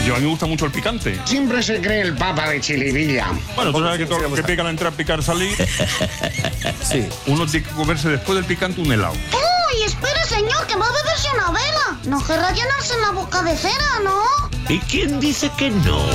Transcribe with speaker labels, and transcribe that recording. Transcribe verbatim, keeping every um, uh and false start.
Speaker 1: Yo a mí me gusta mucho el picante.
Speaker 2: Siempre se cree el papa de Chilivilla.
Speaker 1: Bueno, tú sabes que todo lo que pica la entrada, picar, salir.
Speaker 3: Sí.
Speaker 1: Uno tiene que comerse después del picante un helado.
Speaker 4: ¡Uy, espere, señor, que va a beberse una vela! No querrá llenarse en la boca de cera, ¿no?
Speaker 5: ¿Y quién dice que no?